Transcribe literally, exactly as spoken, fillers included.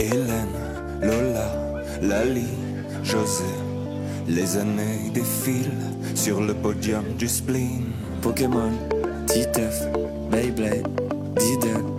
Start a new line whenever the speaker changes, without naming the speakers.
Hélène, Lola, Lali, José. Les années défilent sur le podium du spleen.
Pokémon, Titeuf, Beyblade, Diddle,